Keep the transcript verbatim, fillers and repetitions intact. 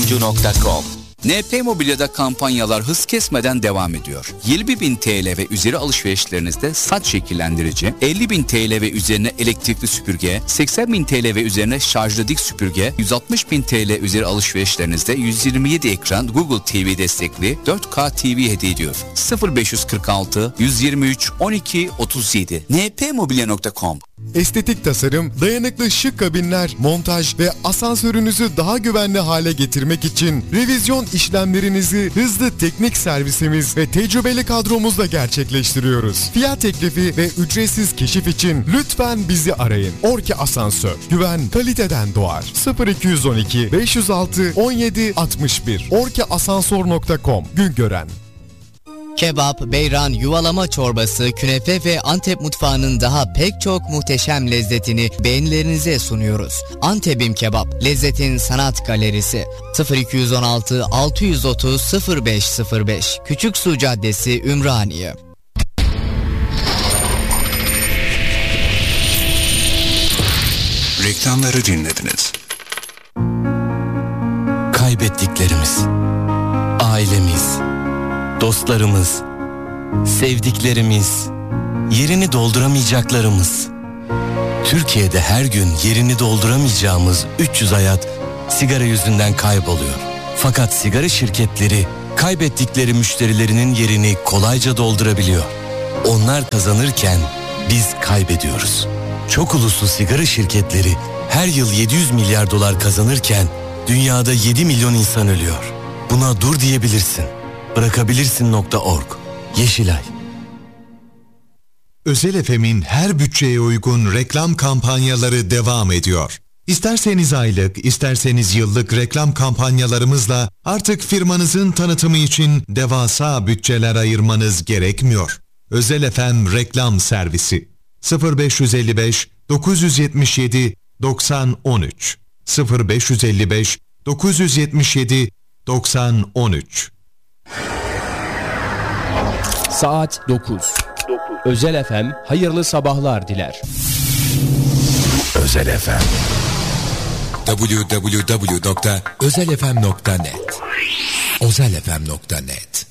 oyuncu nokta com. N P Mobilya'da kampanyalar hız kesmeden devam ediyor. yirmi bin T L ve üzeri alışverişlerinizde saç şekillendirici, elli bin T L ve üzerine elektrikli süpürge, seksen bin T L ve üzerine şarjlı dik süpürge, yüz altmış bin T L üzeri alışverişlerinizde yüz yirmi yedi ekran Google T V destekli dört K T V hediye ediyor. sıfır beş kırk altı yüz yirmi üç on iki otuz yedi N P Mobilya nokta com. Estetik tasarım, dayanıklı şık kabinler, montaj ve asansörünüzü daha güvenli hale getirmek için revizyon işlemlerinizi hızlı teknik servisimiz ve tecrübeli kadromuzla gerçekleştiriyoruz. Fiyat teklifi ve ücretsiz keşif için lütfen bizi arayın. Orki Asansör, güven kaliteden doğar. sıfır iki on iki beş yüz altı on yedi altmış bir orki asansör nokta com. Güngören. Kebap, beyran, yuvalama çorbası, künefe ve Antep mutfağının daha pek çok muhteşem lezzetini beğenilerinize sunuyoruz. Antep'im Kebap, lezzetin sanat galerisi. sıfır iki on altı altı yüz otuz sıfır beş sıfır beş Küçüksu Caddesi, Ümraniye. Reklamları dinlediniz. Kaybettiklerimiz, ailemiz, dostlarımız, sevdiklerimiz, yerini dolduramayacaklarımız. Türkiye'de her gün yerini dolduramayacağımız üç yüz hayat sigara yüzünden kayboluyor. Fakat sigara şirketleri kaybettikleri müşterilerinin yerini kolayca doldurabiliyor. Onlar kazanırken biz kaybediyoruz. Çok uluslu sigara şirketleri her yıl yedi yüz milyar dolar kazanırken dünyada yedi milyon insan ölüyor. Buna dur diyebilirsin. Bırakabilirsin nokta org. Yeşilay. Özel F M'in her bütçeye uygun reklam kampanyaları devam ediyor. İsterseniz aylık, isterseniz yıllık reklam kampanyalarımızla artık firmanızın tanıtımı için devasa bütçeler ayırmanız gerekmiyor. Özel F M reklam servisi sıfır beş elli beş dokuz yetmiş yedi doksan on üç sıfır beş elli beş dokuz yetmiş yedi doksan on üç. Saat dokuz. Özel F M hayırlı sabahlar diler. Özel F M double-u double-u double-u nokta özel f m nokta net özel f m nokta net